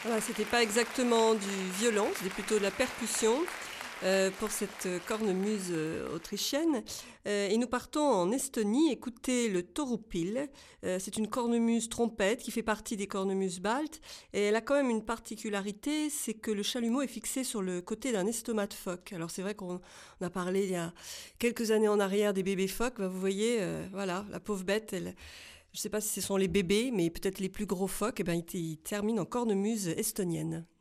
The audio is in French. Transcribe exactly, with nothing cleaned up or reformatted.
Voilà, c'était pas exactement du violon, c'était plutôt de la percussion euh, pour cette cornemuse euh, autrichienne. Euh, et nous partons en Estonie écouter le torupil. Euh, c'est une cornemuse trompette qui fait partie des cornemuses baltes. Et elle a quand même une particularité, c'est que le chalumeau est fixé sur le côté d'un estomac de phoque. Alors c'est vrai qu'on on a parlé il y a quelques années en arrière des bébés phoques. Ben, vous voyez, euh, voilà, la pauvre bête, elle, je ne sais pas si ce sont les bébés, mais peut-être les plus gros phoques, eh ben, ils, ils terminent en cornemuse estonienne.